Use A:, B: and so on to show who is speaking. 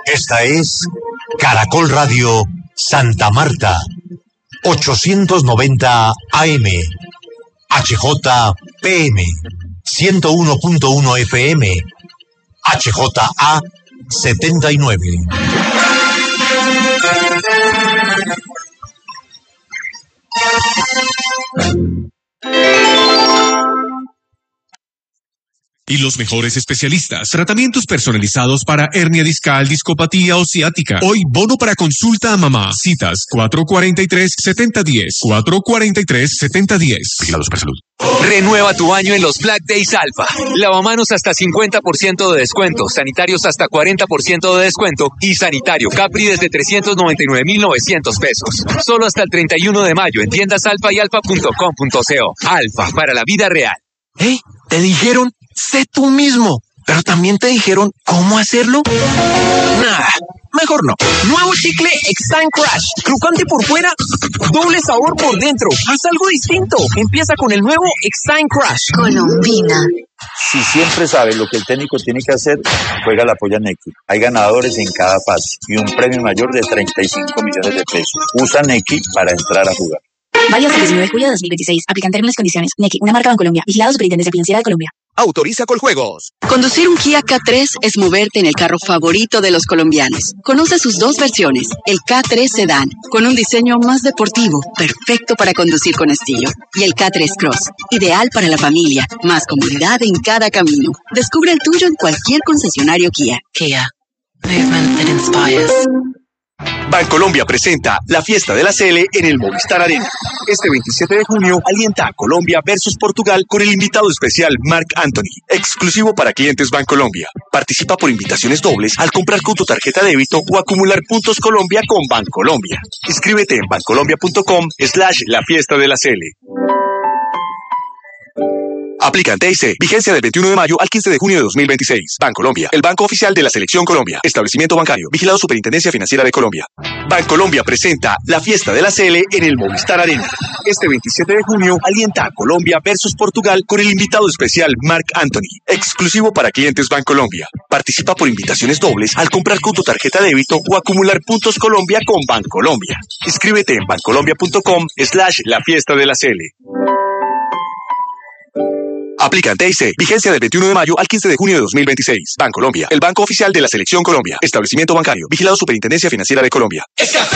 A: Esta es Caracol Radio Santa Marta, 890 AM, HJPM, 101.1 FM, HJA 79.
B: Y los mejores especialistas. Tratamientos personalizados para hernia discal, discopatía o ciática. Hoy, bono para consulta a mamá. Citas 443-7010. 443-7010. Vigilado Supersalud.
C: Renueva tu año en los Black Days Alfa. Lavamanos hasta 50% de descuento, sanitarios hasta 40% de descuento y sanitario Capri desde 399.900 pesos. Solo hasta el 31 de mayo en tiendas Alfa y alfa.com.co. Alfa, para la vida real.
D: ¿Eh? ¿Te dijeron? Sé tú mismo. ¿Pero también te dijeron cómo hacerlo? Nah, mejor no. Nuevo chicle Extime Crush. Crocante por fuera, doble sabor por dentro. Haz algo distinto. Empieza con el nuevo Extime Crush.
E: Colombina.
F: Si siempre sabes lo que el técnico tiene que hacer, juega la polla Nequi. Hay ganadores en cada fase y un premio mayor de 35 millones de pesos. Usa Nequi para entrar a jugar.
E: Válido hasta el 19 de julio de 2026. Aplican términos y condiciones. Nequi, una marca Bancolombia. Vigilado Superintendencia Financiera de Colombia.
G: Autoriza Coljuegos.
H: Conducir un Kia K3 es moverte en el carro favorito de los colombianos. Conoce sus dos versiones. El K3 Sedan, con un diseño más deportivo, perfecto para conducir con estilo. Y el K3 Cross, ideal para la familia, más comodidad en cada camino. Descubre el tuyo en cualquier concesionario Kia.
I: Kia. Movement that inspires.
G: Bancolombia presenta la fiesta de la Sele en el Movistar Arena. Este 27 de junio alienta a Colombia versus Portugal con el invitado especial Marc Anthony, exclusivo para clientes Bancolombia. Participa por invitaciones dobles al comprar con tu tarjeta de débito o acumular puntos Colombia con Bancolombia. Inscríbete en bancolombia.com/la fiesta de la Sele. Aplican TIC. Vigencia del 21 de mayo al 15 de junio de 2026. Bancolombia, el banco oficial de la Selección Colombia. Establecimiento bancario. Vigilado Superintendencia Financiera de Colombia. Bancolombia presenta la fiesta de la Sele en el Movistar Arena. Este 27 de junio alienta a Colombia versus Portugal con el invitado especial Marc Anthony, exclusivo para clientes Bancolombia. Participa por invitaciones dobles al comprar con tu tarjeta de débito o acumular puntos Colombia con Bancolombia. Inscríbete en bancolombia.com/la fiesta de la Sele. Aplican TIC. Vigencia del 21 de mayo al 15 de junio de 2026. Bancolombia, el banco oficial de la Selección Colombia. Establecimiento bancario. Vigilado Superintendencia Financiera de Colombia.